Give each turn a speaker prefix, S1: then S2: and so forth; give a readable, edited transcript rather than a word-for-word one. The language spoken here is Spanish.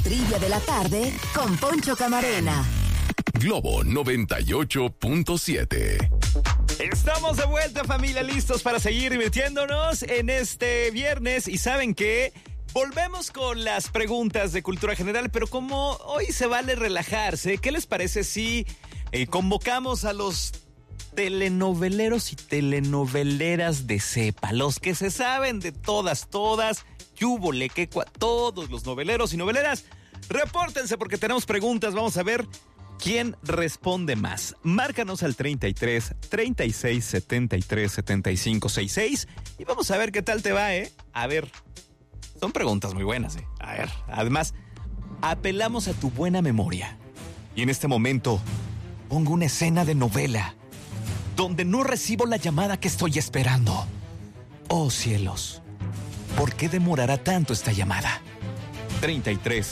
S1: trivia de la tarde con Poncho Camarena.
S2: Globo 98.7.
S3: Estamos de vuelta, familia, listos para seguir divirtiéndonos en este viernes. Y ¿saben qué? Volvemos con las preguntas de cultura general, pero como hoy se vale relajarse, ¿qué les parece si convocamos a los telenoveleros y telenoveleras de cepa? Los que se saben de todas, yúbole, todos los noveleros y noveleras, repórtense porque tenemos preguntas, vamos a ver quién responde más. Márcanos al 33 36 73 75 66 y vamos a ver qué tal te va, A ver, son preguntas muy buenas, A ver, además, apelamos a tu buena memoria. Y en este momento, pongo una escena de novela donde no recibo la llamada que estoy esperando. Oh, cielos, ¿por qué demorará tanto esta llamada? 33